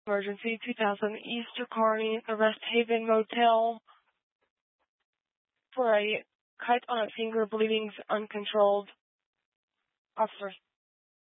Emergency 2000 Easter Carney, the Rest Haven Motel. For a cut on a finger, bleeding's uncontrolled. Officer